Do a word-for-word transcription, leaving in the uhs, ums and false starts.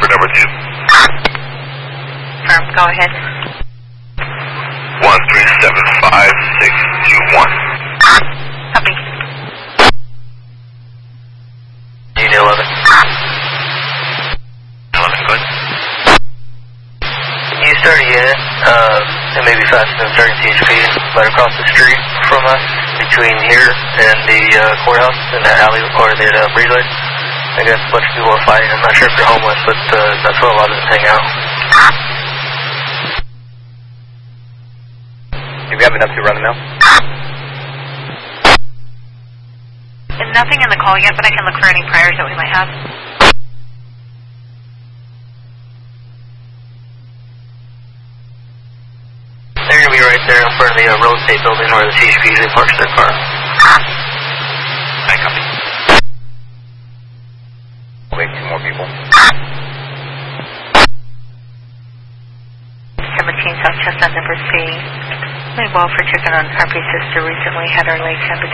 number two. Firm, go ahead. one three seven five six two one. Copy. Unit eleven. eleven, go ahead. You start a unit, uh, it may be faster than thirty T H P, right across the street from us, between here and the uh, courthouse, in that alley, or the uh, breezeway. I guess a bunch of people are fighting. I'm not sure if they're homeless, but uh, that's where a lot of them hang out. Do we have enough to run the mill? Nothing in the call yet, but I can look for any priors that we might have. They're going to be right there in front of the uh, real estate building where the T H P usually parks their car. I copy. Wait, two more people. seventeen South Chestnut, number C. My Walford chicken on our sister recently had her legs amputated.